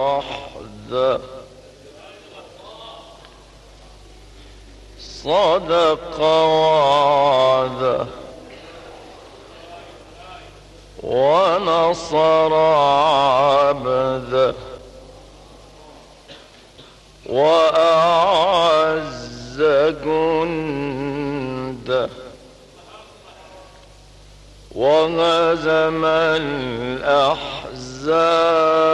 وحده صدق وعده ونصر عبده وأعز جنده وهزم الأحزاب